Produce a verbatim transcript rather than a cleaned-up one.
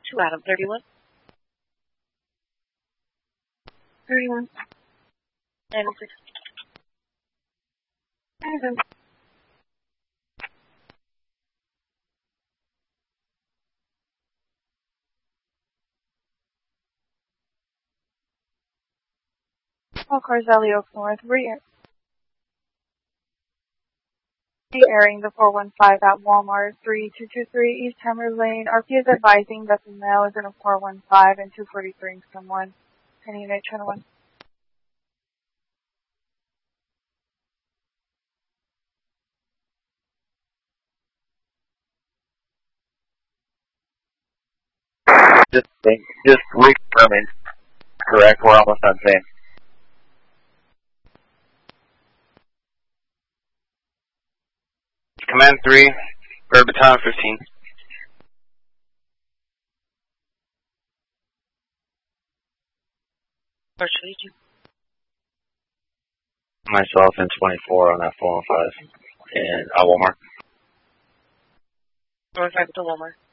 to Adam, thirty-one. thirty-one. ninety-six. ninety-seven. All cars Valley Oaks North, re airing the four one five at Walmart, three two two three East Hammer Lane. R P is advising that the male is in a four one five and two forty-three in someone. Any unit, channel one. Just, just reconfirming. Correct, we're almost on same. Command three, Bird Battalion fifteen. Myself and twenty-four on that four one five. And uh, Walmart. four one five to Walmart.